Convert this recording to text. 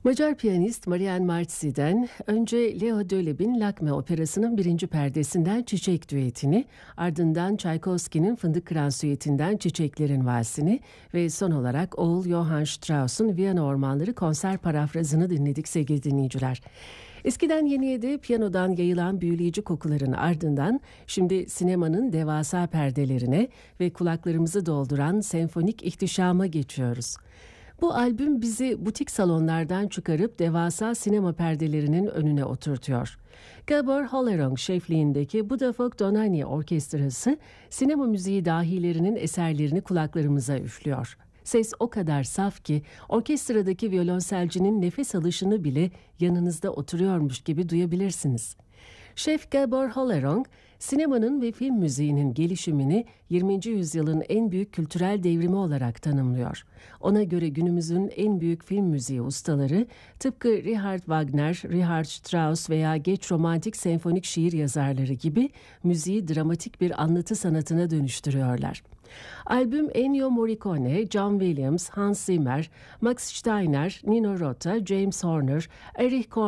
Macar piyanist Marian Martsi'den önce Leo Döleb'in Lakme Operası'nın birinci perdesinden Çiçek düetini, ardından Çaykovski'nin Fındık Kıran Süiti'nden Çiçeklerin Valsini ve son olarak oğul Johann Strauss'un Viyana Ormanları konser parafrazını dinledik sevgili dinleyiciler. Eskiden yeniye de piyanodan yayılan büyüleyici kokuların ardından şimdi sinemanın devasa perdelerine ve kulaklarımızı dolduran senfonik ihtişama geçiyoruz. Bu albüm bizi butik salonlardan çıkarıp devasa sinema perdelerinin önüne oturtuyor. Gabor Hollerong şefliğindeki Budafok Donani Orkestrası sinema müziği dahilerinin eserlerini kulaklarımıza üflüyor. Ses o kadar saf ki orkestradaki violonselcinin nefes alışını bile yanınızda oturuyormuş gibi duyabilirsiniz. Şef Gabor Hollerong, sinemanın ve film müziğinin gelişimini 20. yüzyılın en büyük kültürel devrimi olarak tanımlıyor. Ona göre günümüzün en büyük film müziği ustaları, tıpkı Richard Wagner, Richard Strauss veya geç romantik senfonik şiir yazarları gibi müziği dramatik bir anlatı sanatına dönüştürüyorlar. Albüm Ennio Morricone, John Williams, Hans Zimmer, Max Steiner, Nino Rota, James Horner, Erich